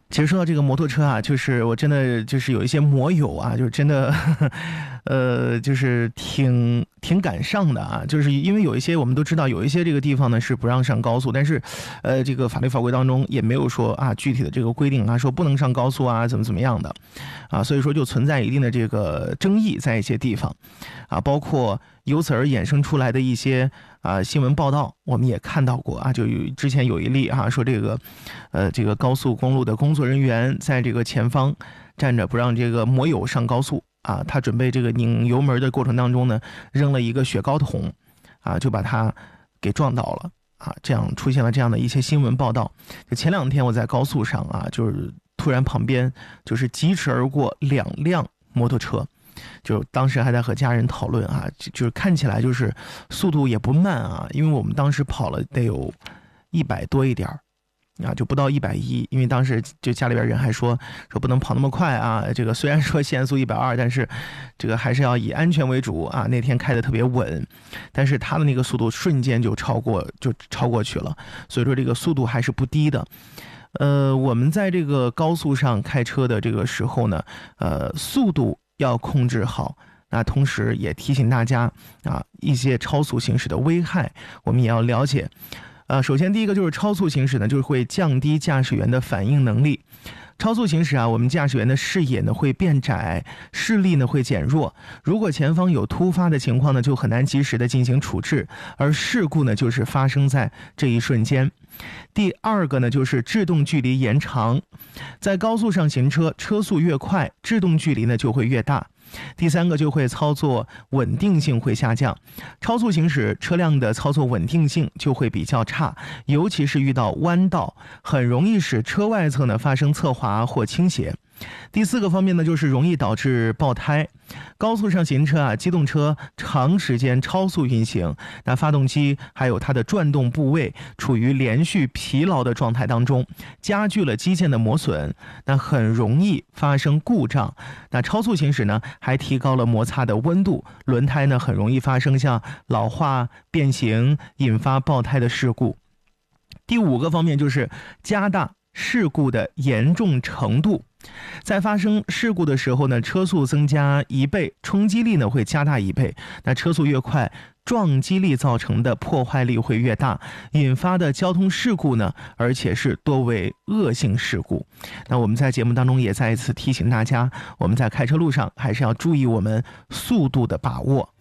其实说到这个摩托车啊，就是我真的就是有一些摩友啊，就是真的，就是挺敢上的啊，就是因为有一些我们都知道，有一些这个地方呢是不让上高速，但是，这个法律法规当中也没有说啊具体的这个规定啊，说不能上高速啊，怎么样的，啊，所以说就存在一定的这个争议在一些地方，啊，包括由此而衍生出来的一些新闻报道，我们也看到过啊，就之前有一例啊，说这个高速公路的工作人员在这个前方站着不让这个摩友上高速啊，他准备这个拧油门的过程当中呢，扔了一个雪糕桶啊，就把他给撞倒了啊，这样出现了这样的一些新闻报道。就前2天我在高速上啊，就是突然旁边就是疾驰而过2辆摩托车。就当时还在和家人讨论啊，就是看起来就是速度也不慢啊，因为我们当时跑了得有100多一点啊，就不到110，因为当时就家里边人还说不能跑那么快啊，这个虽然说限速120，但是这个还是要以安全为主啊。那天开得特别稳，但是他的那个速度瞬间就超过去了，所以说这个速度还是不低的。我们在这个高速上开车的这个时候呢，速度要控制好，那同时也提醒大家啊，一些超速行驶的危害，我们也要了解。首先第一个就是超速行驶呢，就是会降低驾驶员的反应能力。超速行驶啊，我们驾驶员的视野呢会变窄，视力呢会减弱。如果前方有突发的情况呢，就很难及时的进行处置，而事故呢就是发生在这一瞬间。第二个呢，就是制动距离延长，在高速上行车，车速越快，制动距离呢就会越大。第三个就会操作稳定性会下降，超速行驶车辆的操作稳定性就会比较差，尤其是遇到弯道，很容易使车外侧呢发生侧滑或倾斜。第4个方面呢，就是容易导致爆胎。高速上行车啊，机动车长时间超速运行，那发动机还有它的转动部位处于连续疲劳的状态当中，加剧了机件的磨损，那很容易发生故障。那超速行驶呢，还提高了摩擦的温度，轮胎呢很容易发生像老化、变形，引发爆胎的事故。第5个方面就是加大事故的严重程度。在发生事故的时候呢，车速增加1倍，冲击力呢会加大1倍。那车速越快，撞击力造成的破坏力会越大，引发的交通事故呢，而且是多为恶性事故。那我们在节目当中也再一次提醒大家，我们在开车路上还是要注意我们速度的把握。